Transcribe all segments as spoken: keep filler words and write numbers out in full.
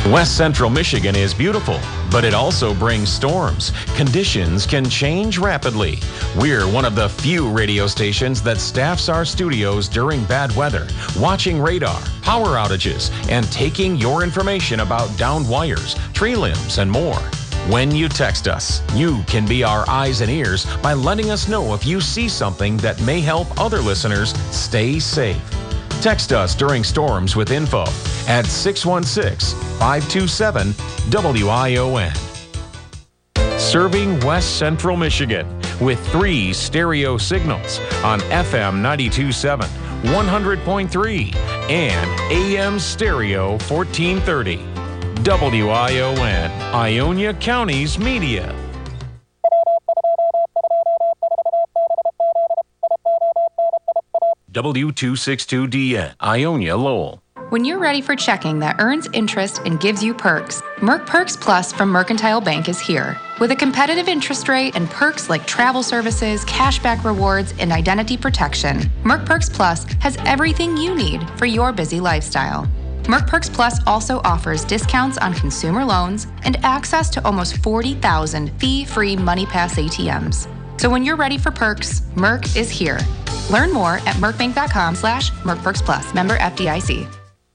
West Central Michigan is beautiful, but it also brings storms. Conditions can change rapidly. We're one of the few radio stations that staffs our studios during bad weather, watching radar, power outages, and taking your information about downed wires, tree limbs, and more. When you text us, you can be our eyes and ears by letting us know if you see something that may help other listeners stay safe. Text us during storms with info at six one six, five two seven, W I O N. Serving West Central Michigan with three stereo signals on F M ninety-two point seven, one hundred point three, and A M stereo fourteen thirty. W I O N, Ionia County's media. W two sixty-two D N, Ionia Lowell. When you're ready for checking that earns interest and gives you perks, Merc Perks Plus from Mercantile Bank is here. With a competitive interest rate and perks like travel services, cashback rewards, and identity protection, Merc Perks Plus has everything you need for your busy lifestyle. Merc Perks Plus also offers discounts on consumer loans and access to almost forty thousand fee-free MoneyPass A T Ms. So when you're ready for perks, Merc is here. Learn more at mercbank.com slash mercperksplus. Member F D I C.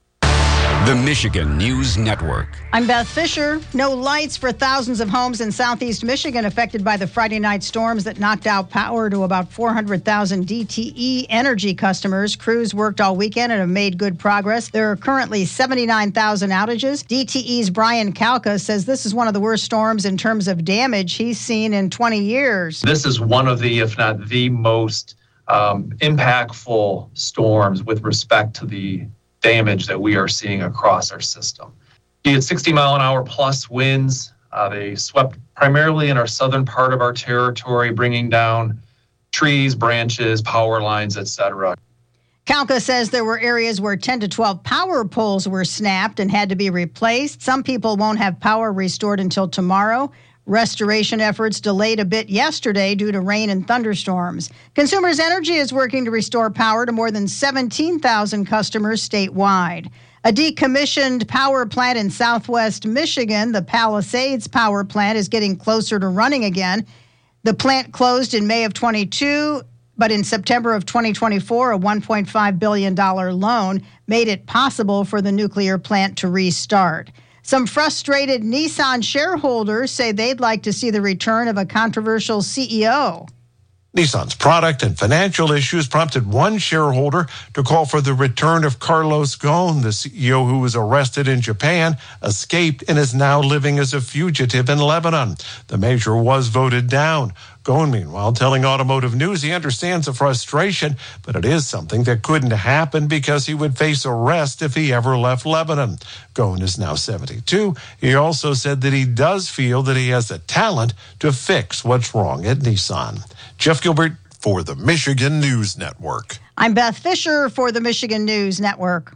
The Michigan News Network. I'm Beth Fisher. No lights for thousands of homes in southeast Michigan affected by the Friday night storms that knocked out power to about four hundred thousand D T E Energy customers. Crews worked all weekend and have made good progress. There are currently seventy-nine thousand outages. D T E's Brian Kalka says this is one of the worst storms in terms of damage he's seen in twenty years. This is one of the, if not the most um, impactful storms with respect to the damage that we are seeing across our system. You had sixty mile an hour plus winds. Uh, they swept primarily in our southern part of our territory, bringing down trees, branches, power lines, et cetera. Kalka says there were areas where ten to twelve power poles were snapped and had to be replaced. Some people won't have power restored until tomorrow. Restoration efforts delayed a bit yesterday due to rain and thunderstorms. Consumers Energy is working to restore power to more than seventeen thousand customers statewide. A decommissioned power plant in southwest Michigan, the Palisades Power Plant, is getting closer to running again. The plant closed in May of twenty-two, but in September of twenty twenty-four, a one point five billion dollars loan made it possible for the nuclear plant to restart. Some frustrated Nissan shareholders say they'd like to see the return of a controversial C E O. Nissan's product and financial issues prompted one shareholder to call for the return of Carlos Ghosn. The C E O, who was arrested in Japan, escaped and is now living as a fugitive in Lebanon. The measure was voted down. Ghosn, meanwhile, telling Automotive News he understands the frustration, but it is something that couldn't happen because he would face arrest if he ever left Lebanon. Ghosn is now seventy-two. He also said that he does feel that he has the talent to fix what's wrong at Nissan. Jeff Gilbert for the Michigan News Network. I'm Beth Fisher for the Michigan News Network.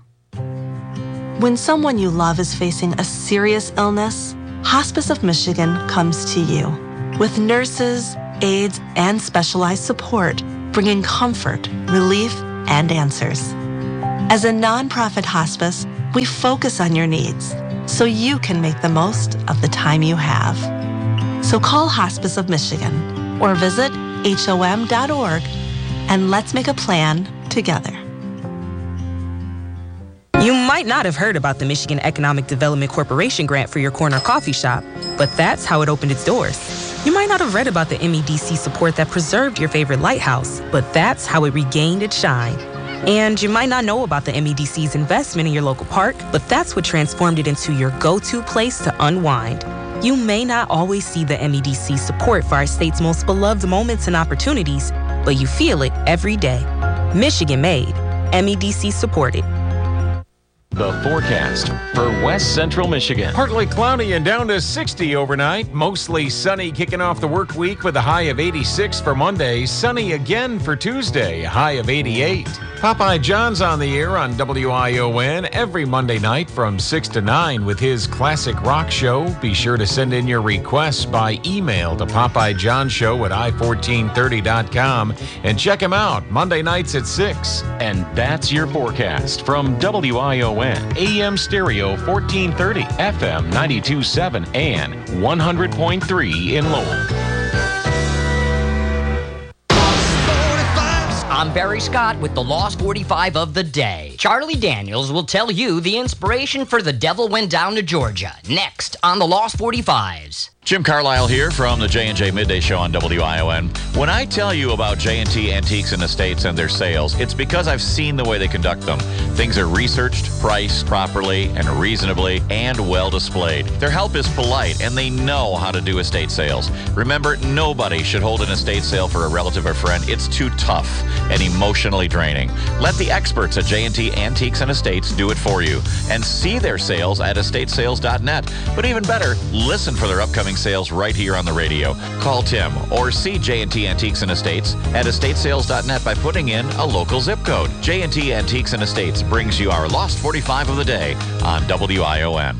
When someone you love is facing a serious illness, Hospice of Michigan comes to you with nurses, aides, and specialized support, bringing comfort, relief, and answers. As a nonprofit hospice, we focus on your needs so you can make the most of the time you have. So call Hospice of Michigan or visit H O M dot org and let's make a plan together. You might not have heard about the Michigan Economic Development Corporation grant for your corner coffee shop, but that's how it opened its doors. You might not have read about the M E D C support that preserved your favorite lighthouse, but that's how it regained its shine. And you might not know about the M E D C's investment in your local park, but that's what transformed it into your go-to place to unwind. You may not always see the M E D C support for our state's most beloved moments and opportunities, but you feel it every day. Michigan made, M E D C supported. The forecast for West Central Michigan. Partly cloudy and down to sixty overnight. Mostly sunny kicking off the work week with a high of eighty-six for Monday. Sunny again for Tuesday, a high of eighty-eight. Popeye John's on the air on W I O N every Monday night from six to nine with his classic rock show. Be sure to send in your requests by email to popeyejohnshow at i fourteen thirty dot com and check him out Monday nights at six. And that's your forecast from W I O O N, A M stereo fourteen thirty, F M ninety-two point seven, and one hundred point three in Lowell. I'm Barry Scott with the Lost forty-five of the day. Charlie Daniels will tell you the inspiration for The Devil Went Down to Georgia, next on the Lost forty-fives. Jim Carlisle here from the J and J Midday Show on W I O N. When I tell you about J and T Antiques and Estates and their sales, it's because I've seen the way they conduct them. Things are researched, priced properly and reasonably, and well displayed. Their help is polite, and they know how to do estate sales. Remember, nobody should hold an estate sale for a relative or friend. It's too tough and emotionally draining. Let the experts at J and T Antiques and Estates do it for you. And see their sales at estate sales dot net. But even better, listen for their upcoming sales right here on the radio. Call Tim or see J and T Antiques and Estates at estate sales dot net by putting in a local zip code. J and T Antiques and Estates brings you our Lost forty-five of the day on W I O N.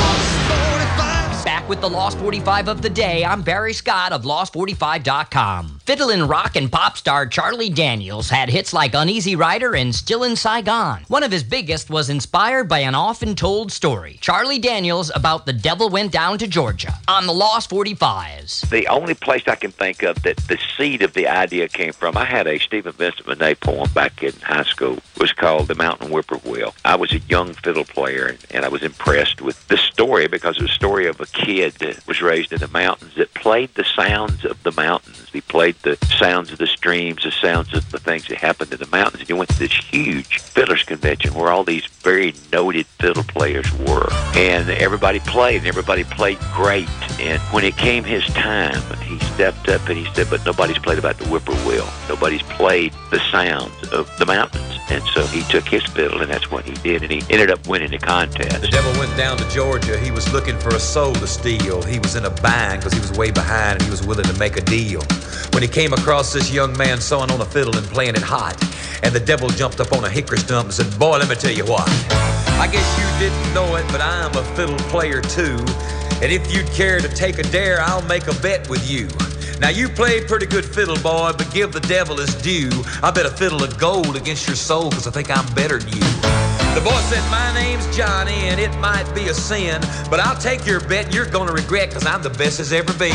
Back with the Lost forty-five of the day, I'm Barry Scott of lost forty-five dot com. Fiddlin' rock and pop star Charlie Daniels had hits like Uneasy Rider and Still in Saigon. One of his biggest was inspired by an often told story. Charlie Daniels about The Devil Went Down to Georgia on the Lost forty-fives. The only place I can think of that the seed of the idea came from, I had a Stephen Vincent Benet poem back in high school. It was called The Mountain Whippoorwill. I was a young fiddle player, and, and I was impressed with the story because it was a story of a kid that was raised in the mountains that played the sounds of the mountains. He played the sounds of the streams, the sounds of the things that happened in the mountains. And he went to this huge fiddlers convention where all these very noted fiddle players were. And everybody played, and everybody played great. And when it came his time, he stepped up and he said, but nobody's played about the whippoorwill. Nobody's played the sounds of the mountains. And so he took his fiddle, and that's what he did. And he ended up winning the contest. The devil went down to Georgia. He was looking for a soul to steal. He was in a bind because he was way behind, and he was willing to make a deal. When he came across this young man sewing on a fiddle and playing it hot, and the devil jumped up on a hickory stump and said, boy, let me tell you what. I guess you didn't know it, but I'm a fiddle player too. And if you'd care to take a dare, I'll make a bet with you. Now, you played pretty good fiddle, boy, but give the devil his due. I bet a fiddle of gold against your soul, because I think I'm better than you. The boy said, my name's Johnny, and it might be a sin, but I'll take your bet, and you're going to regret, because I'm the best as ever been.